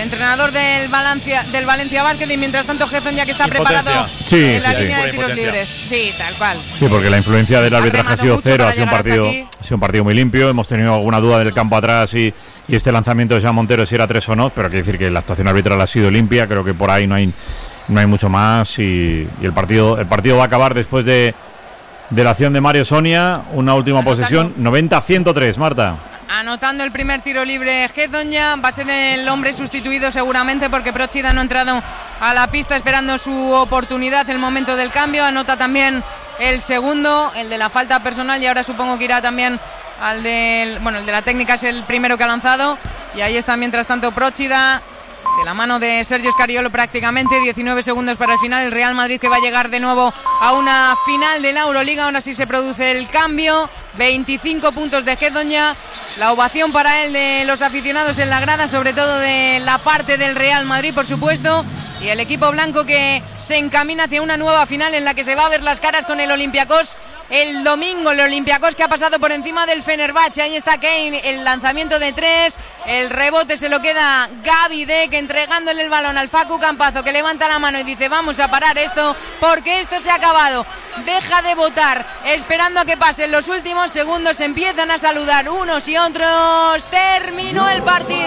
entrenador del Valencia Basket, y mientras tanto Gezon ya que está preparado en la línea de tiros libres. Sí, tal cual. Sí, porque la influencia del arbitraje ha sido cero, ha sido un partido muy limpio. Hemos tenido alguna duda del campo atrás y este lanzamiento de Jean Montero si era 3 o no, pero quiere decir que la actuación arbitral ha sido limpia. Creo que por ahí no hay mucho más, y el partido va a acabar después de la acción de Mario Sonia. Una última posesión, 90-103, Marta. Anotando el primer tiro libre Gezon, ya va a ser el hombre sustituido seguramente, porque Procida no ha entrado a la pista esperando su oportunidad, el momento del cambio. Anota también el segundo, el de la falta personal, y ahora supongo que irá también el de la técnica, es el primero que ha lanzado, y ahí está mientras tanto Procida, de la mano de Sergio Scariolo prácticamente. 19 segundos para el final. El Real Madrid que va a llegar de nuevo a una final de la Euroliga. Ahora sí se produce el cambio. 25 puntos de Gezon ya. La ovación para él de los aficionados en la grada, sobre todo de la parte del Real Madrid, por supuesto. Y el equipo blanco que se encamina hacia una nueva final en la que se va a ver las caras con el Olympiacos el domingo. El Olympiacos que ha pasado por encima del Fenerbahce. Ahí está Kane, el lanzamiento de 3, el rebote se lo queda Gaby Deck, entregándole el balón al Facu Campazo, que levanta la mano y dice: vamos a parar esto porque esto se ha acabado. Deja de votar, esperando a que pasen los últimos segundos. Empiezan a saludar unos y otros. Terminó el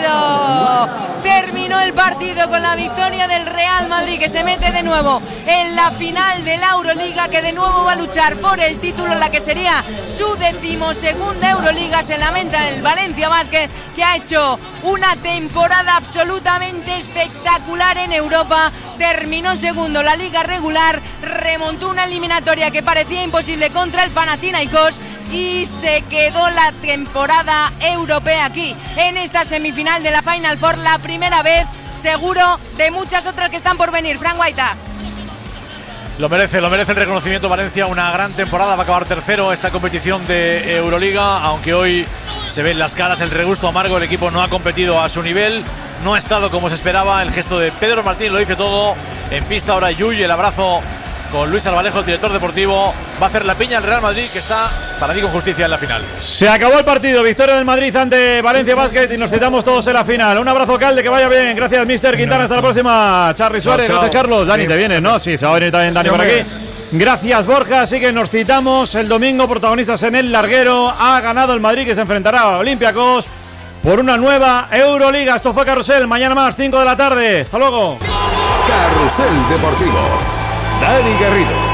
partido con la victoria del Real Madrid, que se mete de nuevo en la final de la Euroliga, que de nuevo va a luchar por el título, la que sería su 12ª Euroliga. Se lamenta el Valencia Basket, que ha hecho una temporada absolutamente espectacular en Europa. Terminó segundo la liga regular, remontó una eliminatoria que parecía imposible contra el Panathinaikos y se quedó la temporada europea aquí en esta semifinal de la Final Four, la primera vez seguro de muchas otras que están por venir. Fran Guaita. Lo merece el reconocimiento Valencia, una gran temporada, va a acabar tercero esta competición de Euroliga, aunque hoy se ven las caras, el regusto amargo, el equipo no ha competido a su nivel, no ha estado como se esperaba. El gesto de Pedro Martín lo dice todo. En pista ahora Yuy, el abrazo con Luis Albalejo, el director deportivo. Va a hacer la piña al Real Madrid, que está para mí con justicia en la final. Se acabó el partido, victoria del Madrid ante Valencia Basket, y nos citamos todos en la final. Un abrazo, Calde, que vaya bien. Gracias, Mister Quintana, hasta la próxima. Charly Suárez, gracias, Carlos. Dani, te vienes, ¿no? Sí, se va a venir también Dani por aquí. Gracias, Borja. Así que nos citamos el domingo, protagonistas en el larguero. Ha ganado el Madrid, que se enfrentará a Olympiacos por una nueva Euroliga. Esto fue Carrusel, mañana más, 5 de la tarde. Hasta luego. Carrusel Deportivo. Dani Garrido.